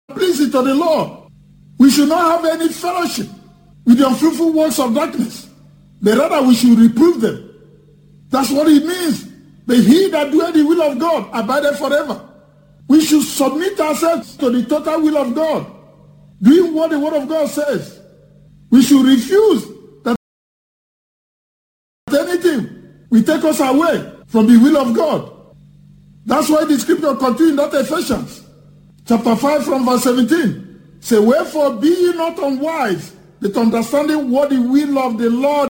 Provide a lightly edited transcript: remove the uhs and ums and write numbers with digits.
pleasing to the Lord. We should not have any fellowship with the unfruitful works of darkness, but rather we should reprove them. That's what it means. But he that doeth the will of God abideth forever. We should submit ourselves to the total will of God, doing what the word of God says. We should refuse that anything will take us away from the will of God. That's why the scripture continues in that Ephesians chapter 5 from verse 17. Say, wherefore be ye not unwise, but understanding what the will of the Lord